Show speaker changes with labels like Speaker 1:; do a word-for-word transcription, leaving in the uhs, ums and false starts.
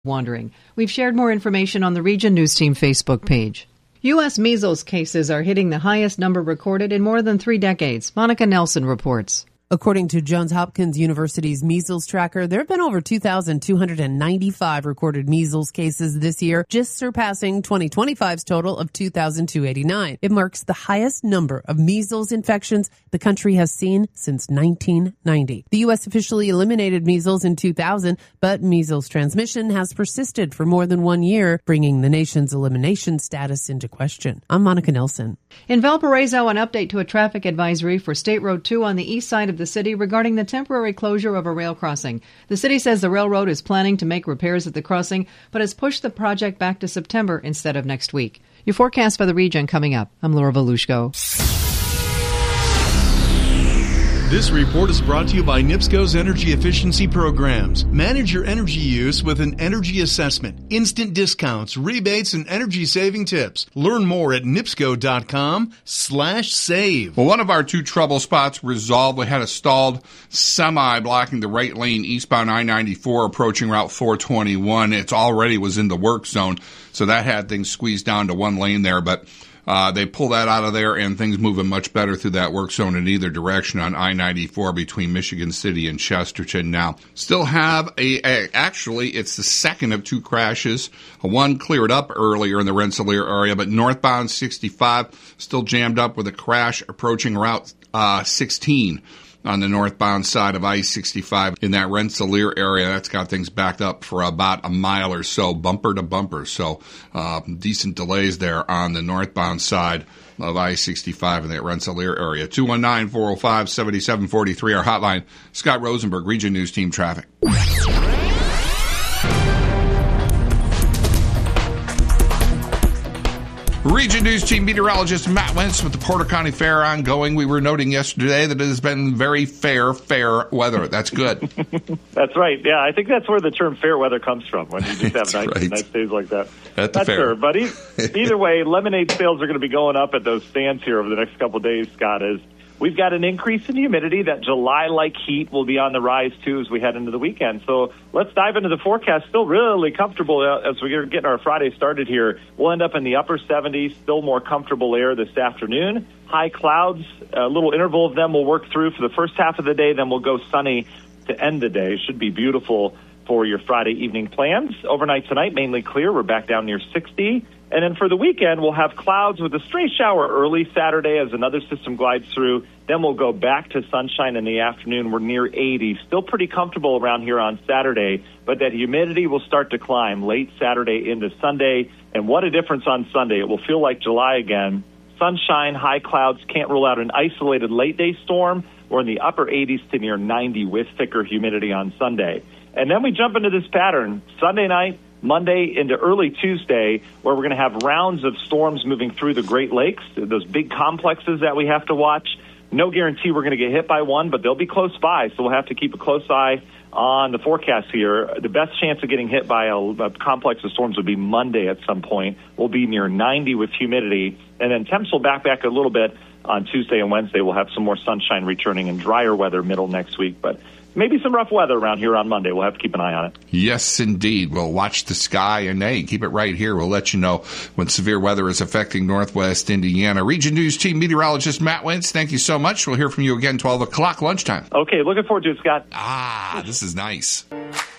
Speaker 1: wandering. We've shared more information on the Region News Team Facebook page. U S measles cases are hitting the highest number recorded in more than three decades. Monica Nelson reports.
Speaker 2: According to Johns Hopkins University's measles tracker, there have been over two thousand two hundred ninety-five recorded measles cases this year, just surpassing twenty twenty-five's total of two thousand two hundred eighty-nine. It marks the highest number of measles infections the country has seen since nineteen ninety. The U S officially eliminated measles in two thousand, but measles transmission has persisted for more than one year, bringing the nation's elimination status into question. I'm Monica Nelson.
Speaker 1: In Valparaiso, an update to a traffic advisory for State Road two on the east side of the city regarding the temporary closure of a rail crossing. The city says the railroad is planning to make repairs at the crossing, but has pushed the project back to September instead of next week. Your forecast for the region coming up. I'm Laura Volushko.
Speaker 3: This report is brought to you by NIPSCO's Energy Efficiency Programs. Manage your energy use with an energy assessment, instant discounts, rebates, and energy-saving tips. Learn more at nipsco.com slash save.
Speaker 4: Well, one of our two trouble spots resolved. We had a stalled semi blocking the right lane eastbound I ninety-four approaching Route four twenty-one. It already was in the work zone, so that had things squeezed down to one lane there, but Uh, they pull that out of there, and things moving much better through that work zone in either direction on I ninety-four between Michigan City and Chesterton now. Still have a, a actually, it's the second of two crashes. One cleared up earlier in the Rensselaer area, but northbound sixty-five still jammed up with a crash approaching Route uh, sixteen. On the northbound side of I sixty-five in that Rensselaer area. That's got things backed up for about a mile or so, bumper to bumper. So uh, decent delays there on the northbound side of I sixty-five in that Rensselaer area. two one nine, four oh five, seven seven four three, our hotline. Scott Rosenberg, Region News Team Traffic. Region News Team meteorologist Matt Wentz with the Porter County Fair ongoing. We were noting yesterday that it has been very fair, fair weather. That's good.
Speaker 5: That's right. Yeah, I think that's where the term fair weather comes from, when you just have nice,
Speaker 4: right.
Speaker 5: nice days like that.
Speaker 4: At the
Speaker 5: Not
Speaker 4: fair.
Speaker 5: sure, but e- either way, lemonade sales are going to be going up at those stands here over the next couple of days, Scott, as we've got an increase in humidity. That July-like heat will be on the rise, too, as we head into the weekend. So let's dive into the forecast. Still really comfortable as we're getting our Friday started here. We'll end up in the upper seventies, still more comfortable air this afternoon. High clouds, a little interval of them we'll work through for the first half of the day, then we'll go sunny to end the day. Should be beautiful for your Friday evening plans. Overnight tonight, mainly clear. We're back down near sixty. And then for the weekend, we'll have clouds with a stray shower early Saturday as another system glides through. Then we'll go back to sunshine in the afternoon. We're near eighty. Still pretty comfortable around here on Saturday, but that humidity will start to climb late Saturday into Sunday. And what a difference on Sunday. It will feel like July again. Sunshine, high clouds, can't rule out an isolated late-day storm. We're in the upper eighties to near ninety with thicker humidity on Sunday. And then we jump into this pattern. Sunday night, Monday into early Tuesday, where we're going to have rounds of storms moving through the Great Lakes, those big complexes that we have to watch. No guarantee we're going to get hit by one, but they'll be close by, so we'll have to keep a close eye on the forecast here. The best chance of getting hit by a, a complex of storms would be Monday at some point. We'll be near ninety with humidity, and then temps will back back a little bit on Tuesday and Wednesday. We'll have some more sunshine returning and drier weather middle next week, but maybe some rough weather around here on Monday. We'll have to keep an eye on it.
Speaker 4: Yes, indeed. We'll watch the sky, and hey, keep it right here. We'll let you know when severe weather is affecting Northwest Indiana. Region News Team meteorologist Matt Wentz, thank you so much. We'll hear from you again twelve o'clock lunchtime.
Speaker 5: Okay, looking forward to it, Scott.
Speaker 4: Ah, this is nice.